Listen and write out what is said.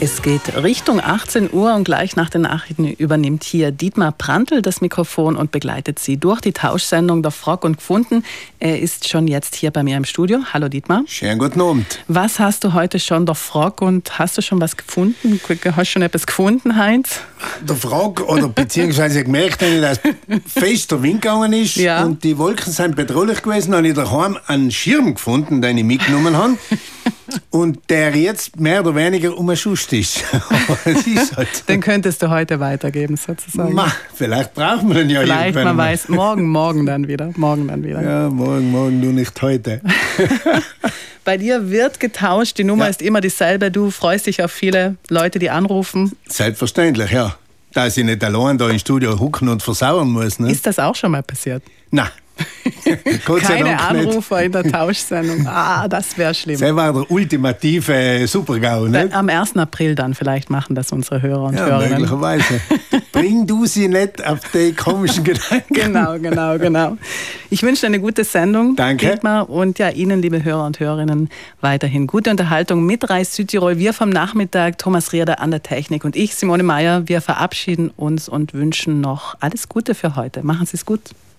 Es geht Richtung 18 Uhr und gleich nach den Nachrichten übernimmt hier Dietmar Prantl das Mikrofon und begleitet Sie durch die Tauschsendung Der Frock und Gfunden. Er ist schon jetzt hier bei mir im Studio. Hallo Dietmar. Schönen guten Abend. Was hast du heute schon, der Frock, und hast du schon was gefunden? Hast du schon etwas gefunden, Heinz? Der Frock, oder beziehungsweise gemerkt habe ich, dass fest der Wind gegangen ist und die Wolken sind bedrohlich gewesen. Dann habe ich daheim einen Schirm gefunden, den ich mitgenommen habe. Und der jetzt mehr oder weniger um den Schuss ist. Es ist halt. Den könntest du heute weitergeben, sozusagen. Vielleicht brauchen wir den ja vielleicht, man weiß, morgen dann wieder. Ja, morgen, nur nicht heute. Bei dir wird getauscht, die Nummer ist immer dieselbe. Du freust dich auf viele Leute, die anrufen. Selbstverständlich, ja. Dass ich nicht allein da im Studio hucken und versauern muss. Ne? Ist das auch schon mal passiert? Nein. Keine Anrufer in der Tauschsendung. Das wäre schlimm. Das war der ultimative Super-GAU, nicht? Am 1. April dann vielleicht machen das unsere Hörer und Hörerinnen. Möglicherweise. Bring du sie nicht auf die komischen Gedanken. Genau. Ich wünsche dir eine gute Sendung, Danke. Dietmar, und ja, Ihnen, liebe Hörer und Hörerinnen, weiterhin gute Unterhaltung mit Reis Südtirol. Wir vom Nachmittag, Thomas Rieder an der Technik und ich, Simone Meier, wir verabschieden uns und wünschen noch alles Gute für heute. Machen Sie es gut.